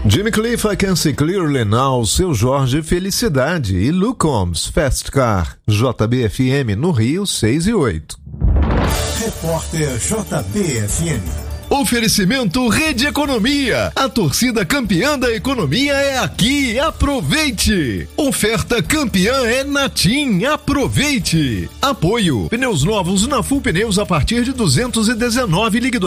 Jimmy Cliff, I Can See Clearly Now, Seu Jorge Felicidade e Luke Combs, Fast Car, JBFM no Rio 6 e 8. Repórter JBFM. Oferecimento Rede Economia. A torcida campeã da economia é aqui. Aproveite. Oferta campeã é na TIM. Aproveite. Apoio. Pneus novos na Full Pneus a partir de 219. Ligue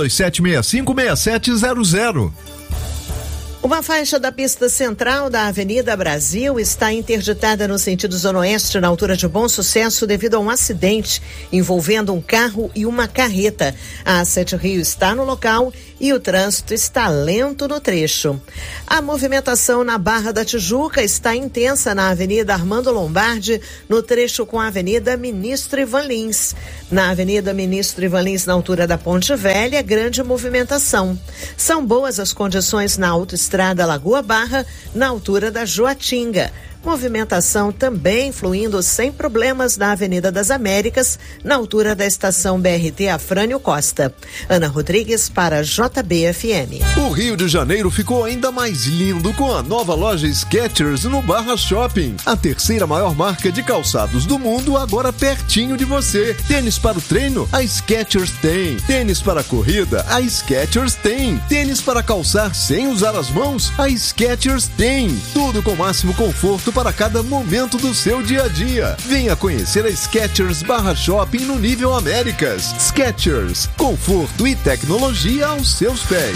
27656700. Uma faixa da pista central da Avenida Brasil está interditada no sentido Zona Oeste, na altura de Bom Sucesso, devido a um acidente envolvendo um carro e uma carreta. A A7 Rio está no local e o trânsito está lento no trecho. A movimentação na Barra da Tijuca está intensa na Avenida Armando Lombardi, no trecho com a Avenida Ministro Ivan Lins. Na Avenida Ministro Ivan Lins, na altura da Ponte Velha, grande movimentação. São boas as condições na autoestrada Lagoa Barra, na altura da Joatinga. Movimentação também fluindo sem problemas na Avenida das Américas, na altura da estação BRT Afrânio Costa. Ana Rodrigues para JBFM. O Rio de Janeiro ficou ainda mais lindo com a nova loja Skechers no Barra Shopping. A terceira maior marca de calçados do mundo, agora pertinho de você. Tênis para o treino? A Skechers tem. Tênis para a corrida? A Skechers tem. Tênis para calçar sem usar as mãos? A Skechers tem. Tudo com o máximo conforto para cada momento do seu dia a dia. Venha conhecer a Skechers Barra Shopping no nível Américas. Skechers, conforto e tecnologia aos seus pés.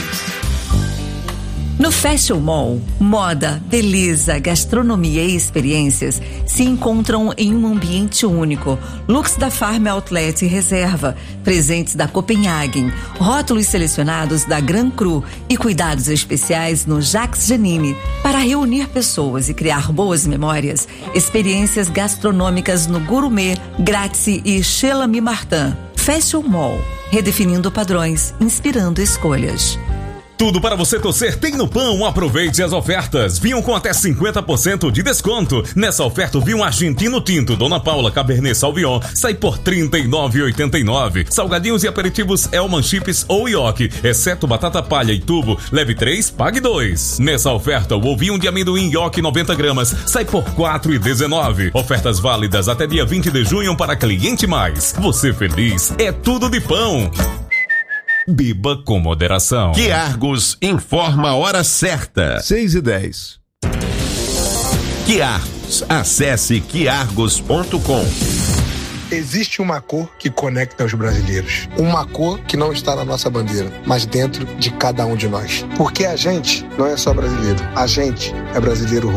No Fashion Mall, moda, beleza, gastronomia e experiências se encontram em um ambiente único. Looks da Farm Outlet e Reserva, presentes da Copenhagen, rótulos selecionados da Gran Cru e cuidados especiais no Jacques Janine. Para reunir pessoas e criar boas memórias, experiências gastronômicas no Gourmet, Grazie e Chez L'Ami Martin. Fashion Mall, redefinindo padrões, inspirando escolhas. Tudo para você torcer tem no Pão. Aproveite as ofertas. Vinham com até 50% de desconto. Nessa oferta, o vinho argentino tinto Dona Paula Cabernet Sauvignon sai por R$ 39,89. Salgadinhos e aperitivos Elman Chips ou Ioki, exceto batata palha e tubo, leve 3, pague 2. Nessa oferta, o ovinho de amendoim Ioki 90 gramas sai por R$ 4,19. Ofertas válidas até dia 20 de junho para cliente mais. Você feliz é tudo de Pão. Beba com moderação. Quiargos informa a hora certa. 6:10. Quiargos. Acesse quiargos.com. Existe uma cor que conecta os brasileiros. Uma cor que não está na nossa bandeira, mas dentro de cada um de nós. Porque a gente não é só brasileiro. A gente é brasileiro